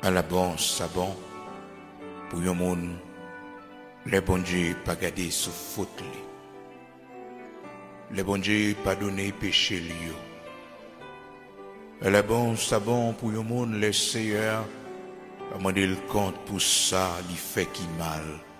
À la bon, ça bon, pour yon moun, les bon Dieu pas garder sous faute li. Les bon Dieu pas donner péché li yo. À la bon, ça bon, pour yon moun, les Seigneur, demander le compte pour ça, li fait qui mal.